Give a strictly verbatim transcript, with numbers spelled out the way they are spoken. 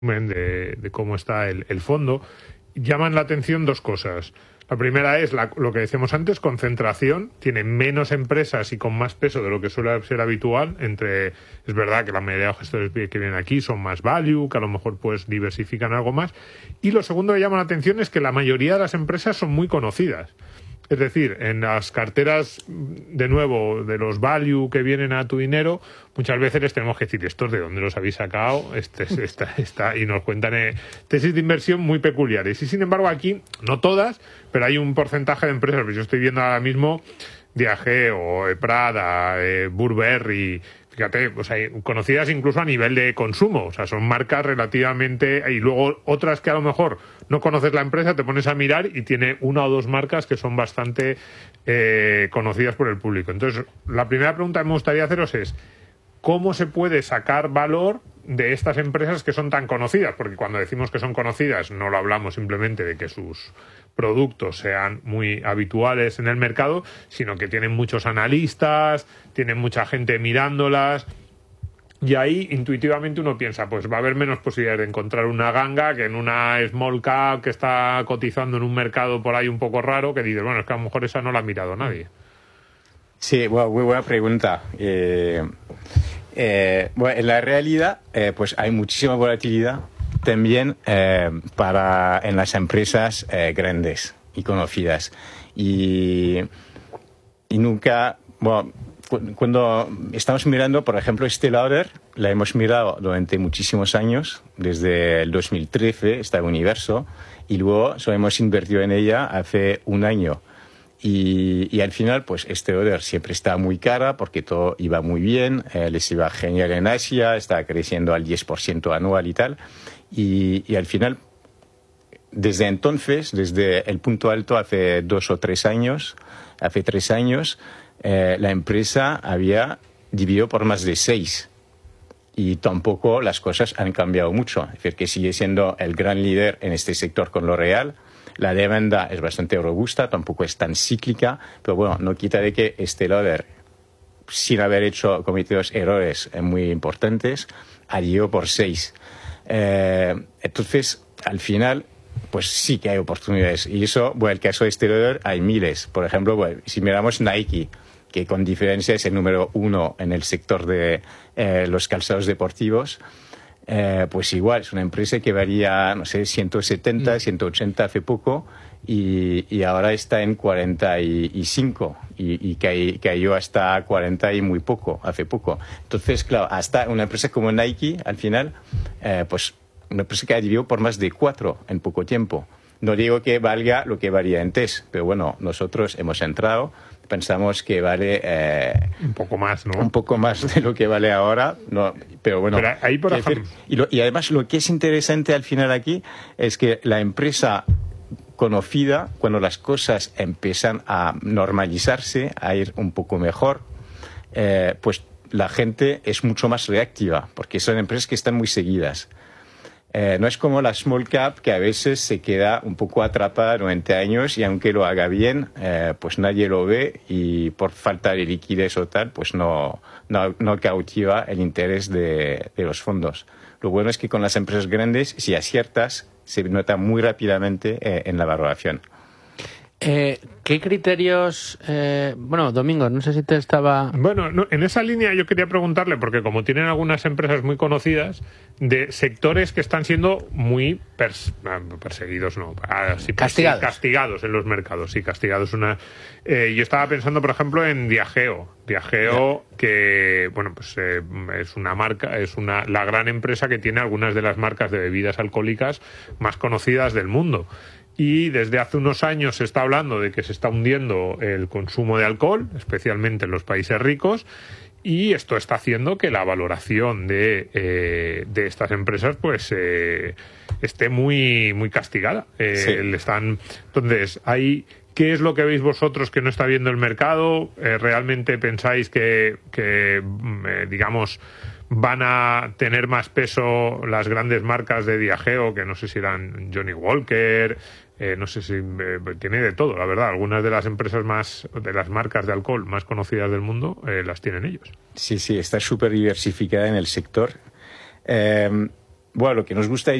de, de cómo está el, el fondo, llaman la atención dos cosas. La primera es la, lo que decíamos antes, concentración. Tiene menos empresas y con más peso de lo que suele ser habitual. Entre, es verdad que la mayoría de los gestores que vienen aquí son más value, que a lo mejor pues diversifican algo más. Y lo segundo que llama la atención es que la mayoría de las empresas son muy conocidas. Es decir, en las carteras, de nuevo, de los value que vienen a tu dinero, muchas veces les tenemos que decir, ¿estos de dónde los habéis sacado? Este, esta, esta, y nos cuentan eh, tesis de inversión muy peculiares. Y sin embargo aquí, no todas, pero hay un porcentaje de empresas, pues yo estoy viendo ahora mismo Diageo, eh, Prada, eh, Burberry, fíjate, o sea, conocidas incluso a nivel de consumo, o sea, son marcas relativamente, y luego otras que a lo mejor no conoces la empresa, te pones a mirar y tiene una o dos marcas que son bastante eh, conocidas por el público. Entonces, la primera pregunta que me gustaría haceros es, ¿cómo se puede sacar valor de estas empresas que son tan conocidas? Porque cuando decimos que son conocidas, no lo hablamos simplemente de que sus productos sean muy habituales en el mercado, sino que tienen muchos analistas, tienen mucha gente mirándolas, y ahí intuitivamente uno piensa, pues va a haber menos posibilidades de encontrar una ganga que en una small cap que está cotizando en un mercado por ahí un poco raro, que dices, bueno, es que a lo mejor esa no la ha mirado nadie. Sí, bueno, muy buena pregunta. Eh, eh, bueno, en la realidad, eh, pues hay muchísima volatilidad también eh, para en las empresas eh, grandes y conocidas. Y, y nunca, bueno, cu- cuando estamos mirando, por ejemplo, Estée Lauder, la hemos mirado durante muchísimos años, desde el dos mil trece, está Universo, y luego solo hemos invertido en ella hace un año. Y, y al final, pues, Estée Lauder siempre está muy cara porque todo iba muy bien, eh, les iba genial en Asia, está creciendo al diez por ciento anual y tal. Y, y al final, desde entonces, desde el punto alto hace dos o tres años, hace tres años, eh, la empresa había dividido por más de seis. Y tampoco las cosas han cambiado mucho. Es decir, que sigue siendo el gran líder en este sector con L'Oréal. La demanda es bastante robusta, tampoco es tan cíclica, pero bueno, no quita de que Estée Lauder, sin haber hecho cometidos errores muy importantes, ha llegado por seis. Eh, entonces, al final, pues sí que hay oportunidades. Y eso, bueno, el caso de Estée Lauder hay miles. Por ejemplo, bueno, si miramos Nike, que con diferencia es el número uno en el sector de eh, los calzados deportivos, eh, pues igual, es una empresa que valía, no sé, ciento setenta, ciento ochenta hace poco y, y ahora está en cuarenta y cinco y, y cayó, cayó hasta cuarenta y muy poco, hace poco. Entonces, claro, hasta una empresa como Nike, al final, eh, pues una empresa que ha dividido por más de cuatro en poco tiempo. No digo que valga lo que valía antes, pero bueno, nosotros hemos entrado, pensamos que vale eh, un poco más, ¿no? Un poco más de lo que vale ahora, no, pero bueno. Pero ahí por ejemplo, decir, y, lo, y además lo que es interesante al final aquí es que la empresa conocida, cuando las cosas empiezan a normalizarse, a ir un poco mejor, eh, pues la gente es mucho más reactiva, porque son empresas que están muy seguidas. Eh, no es como la small cap, que a veces se queda un poco atrapada durante años y aunque lo haga bien, eh, pues nadie lo ve y por falta de liquidez o tal, pues no, no, no cautiva el interés de, de los fondos. Lo bueno es que con las empresas grandes, si aciertas, se nota muy rápidamente eh, en la valoración. Eh, ¿Qué criterios...? Eh, bueno, Domingo, no sé si te estaba... Bueno, no, en esa línea yo quería preguntarle, porque como tienen algunas empresas muy conocidas, de sectores que están siendo muy pers perseguidos, no, ah, sí, castigados. Sí, castigados en los mercados, sí, castigados. Una, eh, yo estaba pensando, por ejemplo, en Diageo. Diageo, yeah. que, bueno, pues eh, es una marca, es una la gran empresa que tiene algunas de las marcas de bebidas alcohólicas más conocidas del mundo. Y desde hace unos años se está hablando de que se está hundiendo el consumo de alcohol, especialmente en los países ricos, y esto está haciendo que la valoración de, eh, de estas empresas pues eh, esté muy, muy castigada. Eh, sí. le están, entonces, hay... ¿Qué es lo que veis vosotros que no está viendo el mercado? Eh, ¿Realmente pensáis que, que eh, digamos, van a tener más peso las grandes marcas de Diageo, que no sé si eran Johnny Walker, eh, no sé si eh, tiene de todo, la verdad? Algunas de las empresas más, de las marcas de alcohol más conocidas del mundo, eh, las tienen ellos. Sí, sí, está súper diversificada en el sector. Eh, bueno, lo que nos gusta